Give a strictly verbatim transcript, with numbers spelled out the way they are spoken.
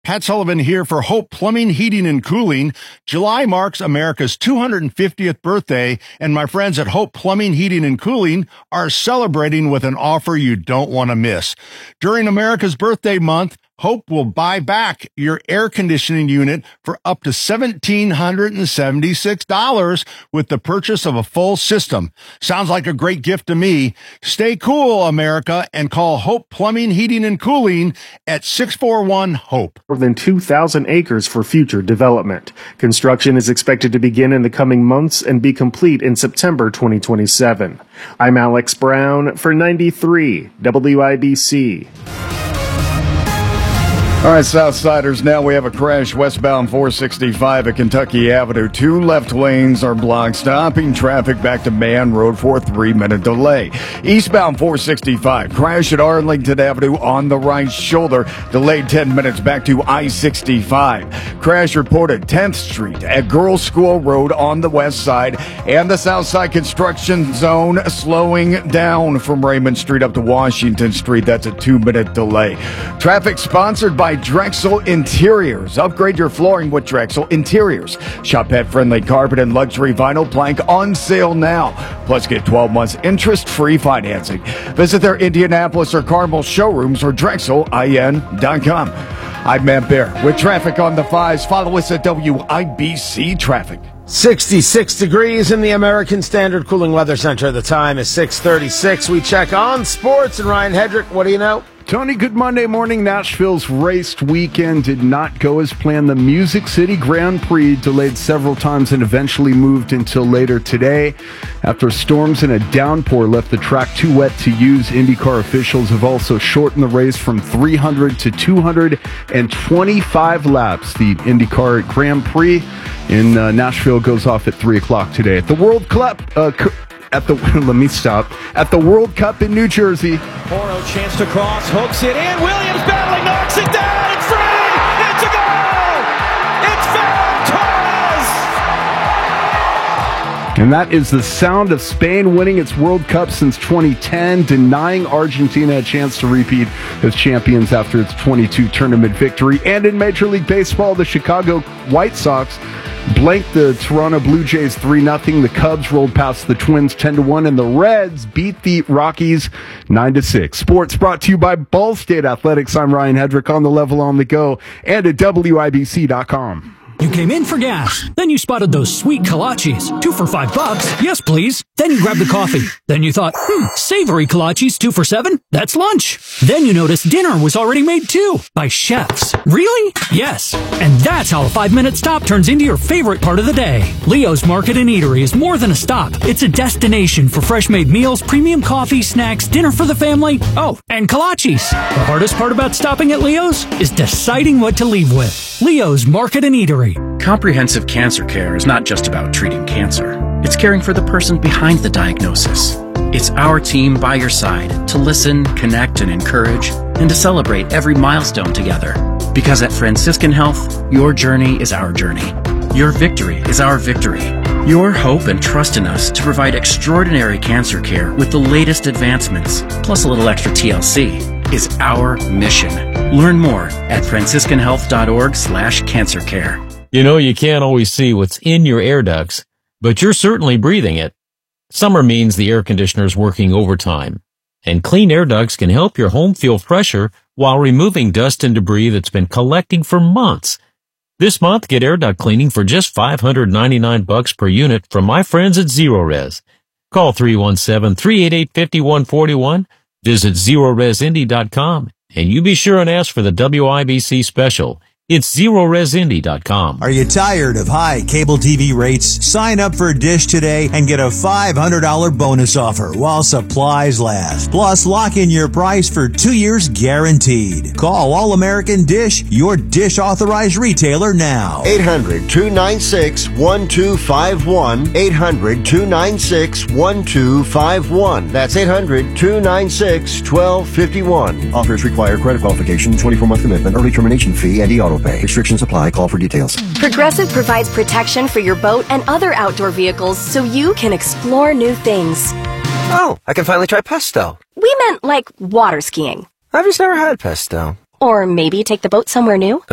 Pat Sullivan here for Hope Plumbing, Heating, and Cooling. July marks America's two hundred fiftieth birthday, and my friends at Hope Plumbing, Heating, and Cooling are celebrating with an offer you don't want to miss. During America's birthday month, Hope will buy back your air conditioning unit for up to one thousand seven hundred seventy-six dollars with the purchase of a full system. Sounds like a great gift to me. Stay cool, America, and call Hope Plumbing, Heating, and Cooling at six four one HOPE. More than two thousand acres for future development. Construction is expected to begin in the coming months and be complete in September twenty twenty-seven. I'm Alex Brown for ninety-three W I B C. All right, Southsiders, now we have a crash westbound four sixty-five at Kentucky Avenue. Two left lanes are blocked, stopping traffic back to Man Road for a three-minute delay. Eastbound four sixty-five, crash at Arlington Avenue on the right shoulder, delayed ten minutes back to I sixty-five. Crash reported tenth Street at Girls School Road on the west side, and the south side construction zone slowing down from Raymond Street up to Washington Street. That's a two-minute delay. Traffic sponsored by Drexel Interiors. Upgrade your flooring with Drexel Interiors. Shop pet-friendly carpet and luxury vinyl plank on sale now. Plus, get twelve months interest-free financing. Visit their Indianapolis or Carmel showrooms or Drexel I N dot com. I'm Matt Bear with traffic on the fives. Follow us at W I B C Traffic. sixty-six degrees in the American Standard Cooling Weather Center. The time is six thirty-six. We check on sports, and Ryan Hedrick, what do you know? Tony, good Monday morning. Nashville's race weekend did not go as planned. The Music City Grand Prix delayed several times and eventually moved until later today. After storms and a downpour left the track too wet to use, IndyCar officials have also shortened the race from three hundred to two hundred twenty-five laps. The IndyCar Grand Prix in uh, Nashville goes off at three o'clock today. At the World Cup... Uh, At the let me stop. At the World Cup in New Jersey. Poro chance to cross, hooks it in. Williams battling, knocks it down. It's free. It's a goal. It's Ferran Torres. And that is the sound of Spain winning its World Cup since twenty ten, denying Argentina a chance to repeat as champions after its twenty-two tournament victory. And in Major League Baseball, the Chicago White Sox blanked the Toronto Blue Jays three nothing. The Cubs rolled past the Twins ten to one, and the Reds beat the Rockies nine to six. Sports brought to you by Ball State Athletics. I'm Ryan Hedrick, on the level, on the go, and at W I B C dot com. You came in for gas. Then you spotted those sweet kolaches. Two for five bucks. Yes, please. Then you grabbed the coffee. Then you thought, hmm, savory kolaches, two for seven? That's lunch. Then you noticed dinner was already made too, by chefs. Really? Yes. And that's how a five-minute stop turns into your favorite part of the day. Leo's Market and Eatery is more than a stop. It's a destination for fresh-made meals, premium coffee, snacks, dinner for the family. Oh, and kolaches. The hardest part about stopping at Leo's is deciding what to leave with. Leo's Market and Eatery. Comprehensive cancer care is not just about treating cancer. It's caring for the person behind the diagnosis. It's our team by your side to listen, connect, and encourage, and to celebrate every milestone together. Because at Franciscan Health, your journey is our journey. Your victory is our victory. Your hope and trust in us to provide extraordinary cancer care with the latest advancements, plus a little extra T L C, is our mission. Learn more at franciscan health dot org slash cancer care. You know, you can't always see what's in your air ducts, but you're certainly breathing it. Summer means the air conditioner's working overtime, and clean air ducts can help your home feel fresher while removing dust and debris that's been collecting for months. This month, get air duct cleaning for just five hundred ninety-nine bucks per unit from my friends at ZeroRez. Call three one seven, three eight eight, five one four one, visit zero res indy dot com, and you be sure and ask for the W I B C special. It's zero res indy dot com. Are you tired of high cable T V rates? Sign up for Dish today and get a five hundred dollars bonus offer while supplies last. Plus, lock in your price for two years guaranteed. Call All American Dish, your Dish authorized retailer now. eight hundred, two nine six, one two five one. eight hundred, two nine six, one two five one. That's eight hundred, two nine six, one two five one. Offers require credit qualification, twenty-four month commitment, early termination fee, and e-auto pay. Restrictions apply. Call for details. Progressive provides protection for your boat and other outdoor vehicles so you can explore new things. Oh, I can finally try pesto. We meant like water skiing. I've just never had pesto. Or maybe take the boat somewhere new.